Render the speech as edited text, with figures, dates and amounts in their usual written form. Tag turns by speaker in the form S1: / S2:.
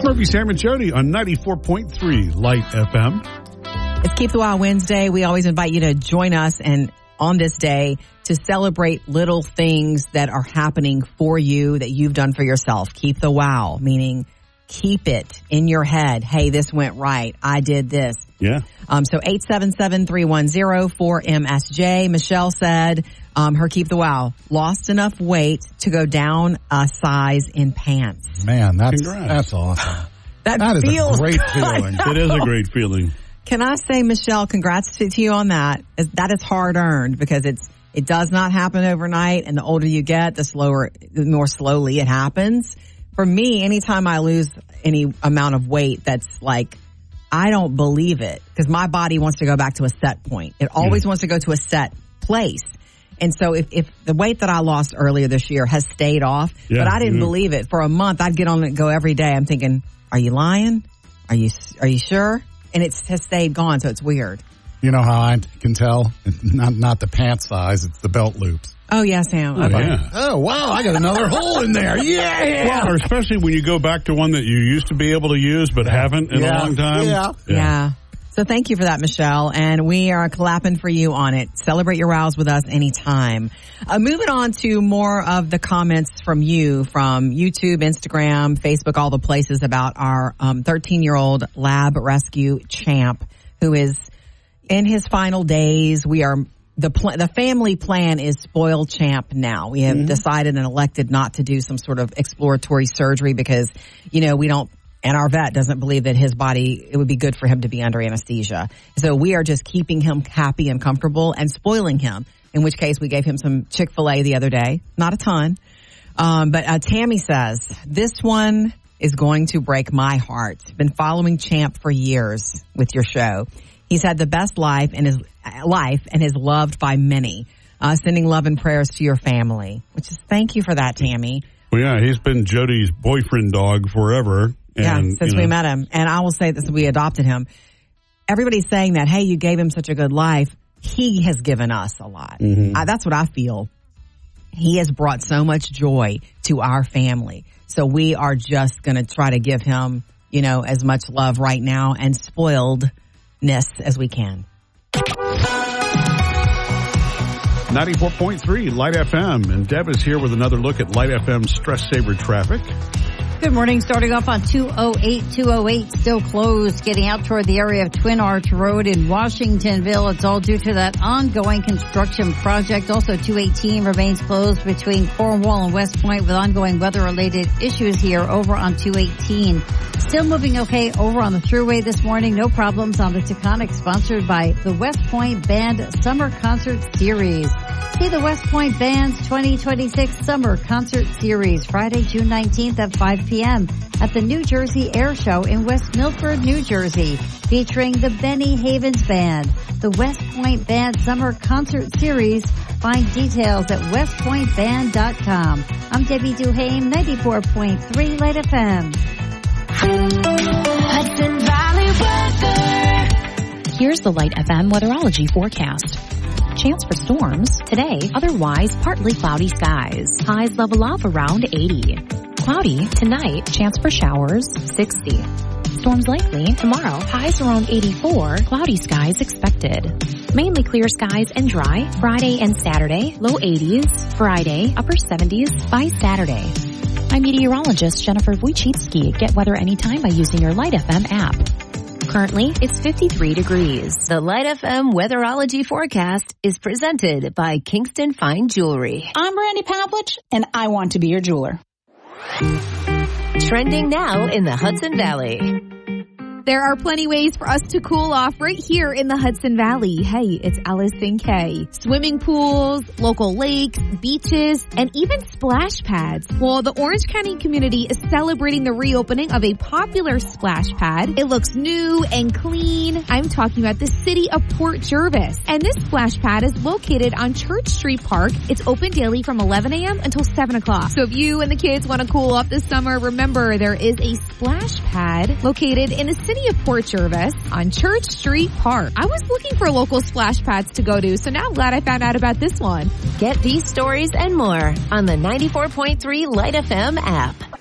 S1: It's Murphy, Sam, and Jody on 94.3 Light FM.
S2: It's Keep the Wow Wednesday. We always invite you to join us and on this day to celebrate little things that are happening for you that you've done for yourself. Keep the wow, meaning keep it in your head. Hey, this went right. I did this.
S1: Yeah.
S2: So 877-310-4MSJ. Michelle said her Keep the Wow, lost enough weight to go down a size in pants.
S3: Man, that's awesome.
S2: That
S3: is
S2: feels
S3: a great feeling.
S1: It is a great feeling.
S2: Can I say, Michelle, congrats to you on that. That is hard earned because it does not happen overnight, and the older you get, the more slowly it happens. For me, anytime I lose any amount of weight, that's like, I don't believe it because my body wants to go back to a set point. It always wants to go to a set place. And so if the weight that I lost earlier this year has stayed off, but I didn't believe it. For a month, I'd get on and go every day. I'm thinking, are you lying? Are you sure? And it has stayed gone, so it's weird.
S3: You know how I can tell? It's not the pant size, it's the belt loops.
S2: Oh, yeah, Sam.
S1: Oh,
S2: okay.
S1: yeah.
S3: Oh, wow, I got another hole in there. Yeah.
S1: Well, or especially when you go back to one that you used to be able to use but haven't in a long time.
S2: Yeah. So thank you for that, Michelle. And we are clapping for you on it. Celebrate your wows with us anytime. Moving on to more of the comments from you from YouTube, Instagram, Facebook, all the places about our 13-year-old lab rescue champ who is in his final days. We are the family plan is spoiled champ now. We have decided and elected not to do some sort of exploratory surgery because, we don't. And our vet doesn't believe that his body, it would be good for him to be under anesthesia. So we are just keeping him happy and comfortable and spoiling him, in which case we gave him some Chick-fil-A the other day. Not a ton. But Tammy says, this one is going to break my heart. Been following Champ for years with your show. He's had the best life and is loved by many. Sending love and prayers to your family, which is thank you for that, Tammy.
S1: Well, yeah, he's been Jody's boyfriend dog forever. And,
S2: since we met him. And I will say this, we adopted him. Everybody's saying that, hey, you gave him such a good life. He has given us a lot. That's what I feel. He has brought so much joy to our family. So we are just going to try to give him, as much love right now and spoiledness as we can.
S1: 94.3 Light FM. And Deb is here with another look at Light FM stress saver traffic.
S4: Good morning. Starting off on 208 still closed, getting out toward the area of Twin Arch Road in Washingtonville. It's all due to that ongoing construction project. Also, 218 remains closed between Cornwall and West Point with ongoing weather-related issues here over on 218. Still moving okay over on the thruway this morning. No problems on the Taconic, sponsored by the West Point Band Summer Concert Series. See the West Point Band's 2026 Summer Concert Series Friday, June 19th at 5 p.m. at the New Jersey Air Show in West Milford, New Jersey, featuring the Benny Havens Band. The West Point Band Summer Concert Series. Find details at westpointband.com. I'm Debbie Duhame, 94.3 Light FM.
S5: Hudson Valley weather.
S6: Here's the Light FM weatherology forecast. Chance for storms today, otherwise partly cloudy skies. Highs level off around 80. Cloudy tonight, chance for showers 60. Storms likely tomorrow, highs around 84. Cloudy skies expected. Mainly clear skies and dry Friday and Saturday, low 80s. Friday, upper 70s by Saturday. I'm meteorologist Jennifer Wojcicki. Get weather anytime by using your Light FM app. Currently, it's 53 degrees.
S5: The Light FM weatherology forecast is presented by Kingston Fine Jewelry.
S7: I'm Randy Pavlich, and I want to be your jeweler.
S5: Trending now in the Hudson Valley.
S8: There are plenty ways for us to cool off right here in the Hudson Valley. Hey, it's Allison Kay. Swimming pools, local lakes, beaches, and even splash pads. Well, the Orange County community is celebrating the reopening of a popular splash pad. It looks new and clean. I'm talking about the city of Port Jervis. And this splash pad is located on Church Street Park. It's open daily from 11 a.m. until 7 o'clock. So if you and the kids want to cool off this summer, remember there is a splash pad located in the city of Port Jervis on Church Street Park. I was looking for local splash pads to go to, so now I'm glad I found out about this one.
S5: Get these stories and more on the 94.3 Light FM app.